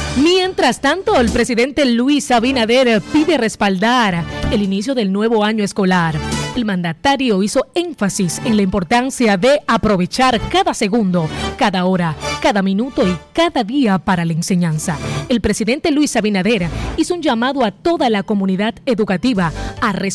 Mientras tanto, el presidente Luis Abinader pide respaldar el inicio del nuevo año escolar. El mandatario hizo énfasis en la importancia de aprovechar cada segundo, cada hora, cada minuto y cada día para la enseñanza. El presidente Luis Abinader hizo un llamado a toda la comunidad educativa a